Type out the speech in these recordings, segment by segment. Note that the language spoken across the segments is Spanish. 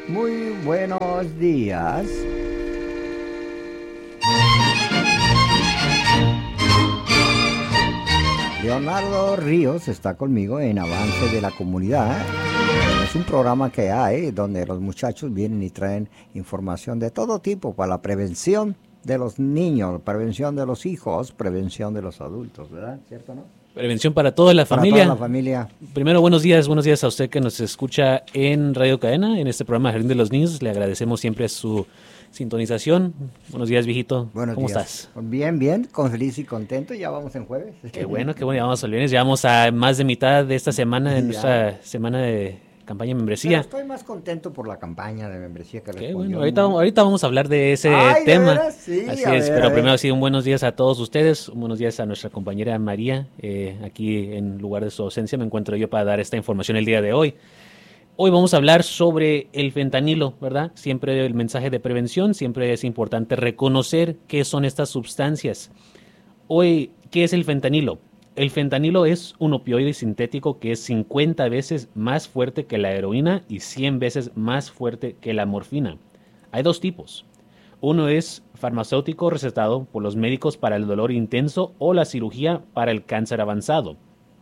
Muy buenos días. Leonardo Ríos está conmigo en Avance de la Comunidad. Es un programa que hay donde los muchachos vienen y traen información de todo tipo para la prevención de los niños, prevención de los hijos, prevención de los adultos, ¿verdad? ¿Cierto, no? Prevención para toda la familia. Para toda la familia. Primero, buenos días a usted que nos escucha en Radio Cadena, en este programa Jardín de los Niños. Le agradecemos siempre su sintonización. Buenos días, viejito. ¿Cómo estás? Bien, con feliz y contento. Ya vamos en jueves. Qué bueno, ya vamos al viernes. Ya vamos a más de mitad de esta semana, en nuestra semana de campaña de membresía. Pero estoy más contento por la campaña de membresía que respondió. Bueno, ahorita vamos a hablar de ese tema. Sí, así es, pero primero sí, un buenos días a todos ustedes, un buenos días a nuestra compañera María. Aquí en lugar de su ausencia me encuentro yo para dar esta información el día de hoy. Hoy vamos a hablar sobre el fentanilo, ¿verdad? Siempre el mensaje de prevención, siempre es importante reconocer qué son estas sustancias. Hoy, ¿qué es el fentanilo? El fentanilo es un opioide sintético que es 50 veces más fuerte que la heroína y 100 veces más fuerte que la morfina. Hay dos tipos. Uno es farmacéutico recetado por los médicos para el dolor intenso o la cirugía para el cáncer avanzado.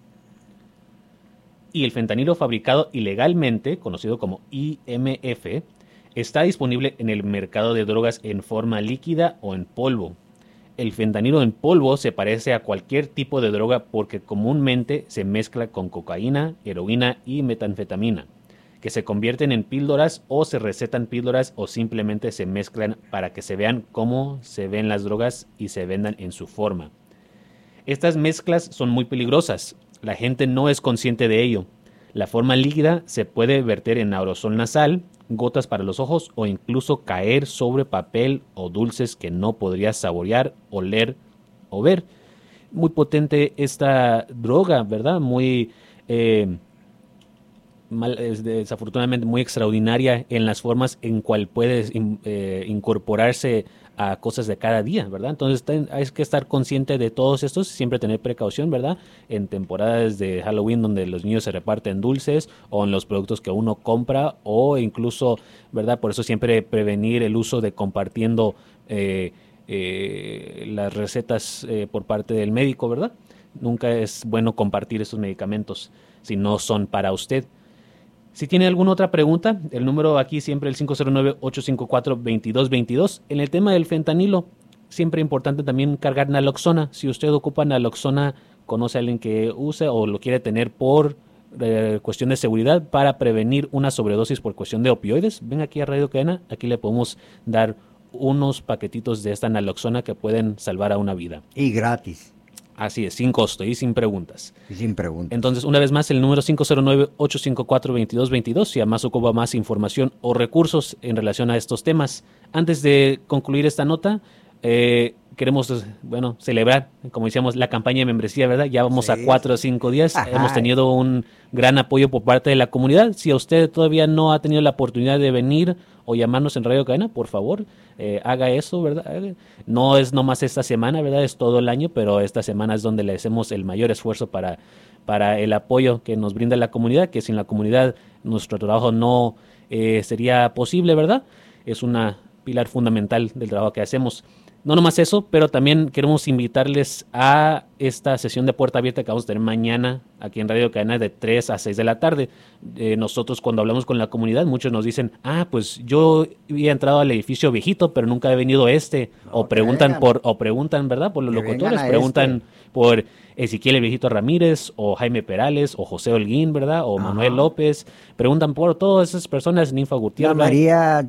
Y el fentanilo fabricado ilegalmente, conocido como IMF, está disponible en el mercado de drogas en forma líquida o en polvo. El fentanilo en polvo se parece a cualquier tipo de droga porque comúnmente se mezcla con cocaína, heroína y metanfetamina, que se convierten en píldoras o se recetan píldoras o simplemente se mezclan para que se vean cómo se ven las drogas y se vendan en su forma. Estas mezclas son muy peligrosas. La gente no es consciente de ello. La forma líquida se puede verter en aerosol nasal, gotas para los ojos o incluso caer sobre papel o dulces que no podrías saborear, oler o ver. Muy potente esta droga, ¿verdad? Muy desafortunadamente muy extraordinaria en las formas en cual puede incorporarse a cosas de cada día, ¿verdad? Entonces hay que estar consciente de todos estos, siempre tener precaución, ¿verdad? En temporadas de Halloween donde los niños se reparten dulces o en los productos que uno compra o incluso, ¿verdad? Por eso siempre prevenir el uso de compartiendo las recetas por parte del médico, ¿verdad? Nunca es bueno compartir esos medicamentos si no son para usted. Si tiene alguna otra pregunta, el número aquí siempre el 509-854-2222. En el tema del fentanilo, siempre importante también cargar naloxona. Si usted ocupa naloxona, conoce a alguien que use o lo quiere tener por cuestión de seguridad para prevenir una sobredosis por cuestión de opioides, ven aquí a Radio Cadena, aquí le podemos dar unos paquetitos de esta naloxona que pueden salvar a una vida. Y gratis. Así es, sin costo y sin preguntas. Y sin preguntas. Entonces, una vez más, el número 509-854-2222, si además ocupa más información o recursos en relación a estos temas. Antes de concluir esta nota, queremos, celebrar, como decíamos, la campaña de membresía, ¿verdad? Ya vamos a 4 o 5 días. Ajá. Hemos tenido un gran apoyo por parte de la comunidad. Si a usted todavía no ha tenido la oportunidad de venir o llamarnos en Radio Cadena, por favor, haga eso, ¿verdad? No es nomás esta semana, ¿verdad? Es todo el año, pero esta semana es donde le hacemos el mayor esfuerzo para el apoyo que nos brinda la comunidad, que sin la comunidad nuestro trabajo no sería posible, ¿verdad? Es una pilar fundamental del trabajo que hacemos. No nomás eso, pero también queremos invitarles a esta sesión de puerta abierta que vamos a tener mañana aquí en Radio Cadena de 3 a 6 de la tarde. Nosotros cuando hablamos con la comunidad, muchos nos dicen, pues yo había entrado al edificio viejito, pero nunca he venido o preguntan, ¿verdad? Por los locutores, preguntan por Ezequiel el Viejito Ramírez, o Jaime Perales, o José Holguín, ¿verdad? O Manuel López, preguntan por todas esas personas, Ninfa Gutiérrez. María...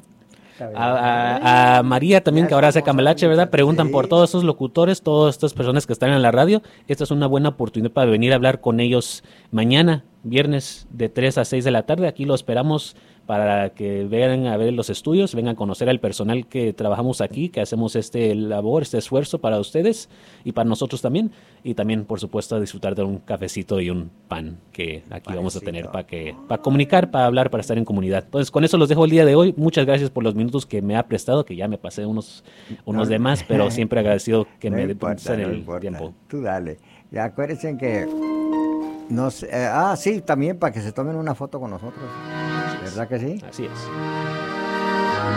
A María también, que ahora hace Cambalache, ¿verdad? Preguntan por todos esos locutores, todas estas personas que están en la radio. Esta es una buena oportunidad para venir a hablar con ellos mañana, viernes, de 3 a 6 de la tarde. Aquí lo esperamos para que vengan a ver los estudios, vengan a conocer al personal que trabajamos aquí, que hacemos este esfuerzo para ustedes y para nosotros también. Y también, por supuesto, disfrutar de un cafecito y un pan que aquí vamos a tener para comunicar, para hablar, para estar en comunidad. Entonces, con eso los dejo el día de hoy. Muchas gracias por los minutos que me ha prestado, que ya me pasé unos demás, pero siempre agradecido que me den el tiempo. Tú dale. Y acuérdense que sí, también para que se tomen una foto con nosotros. ¿Verdad que sí? Así es.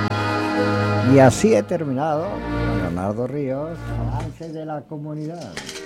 Y así he terminado con Leonardo Ríos, Avance de la Comunidad.